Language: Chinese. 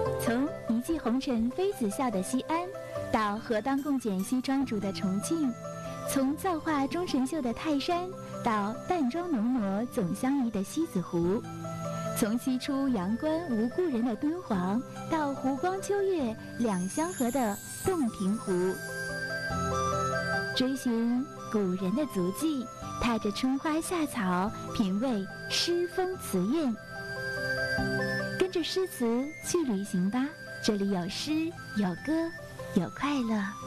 从一骑红尘妃子笑的西安，到河当共剪西装主的重庆，从造化钟神秀的泰山，到淡妆浓抹总相宜的西子湖，从西出阳关无故人的敦煌，到湖光秋月两相和的洞庭湖，追寻古人的足迹，踏着春花夏草，品味诗风词韵，跟着诗词去旅行吧，这里有诗，有歌，有快乐。